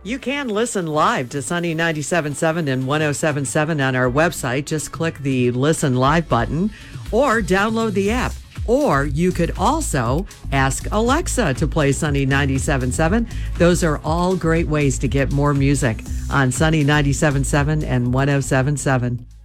You can listen live to Sunny 97.7 and 107.7 on our website. Just click the Listen Live button or download the app. Or you could also ask Alexa to play Sunny 97.7. Those are all great ways to get more music on Sunny 97.7 and 107.7.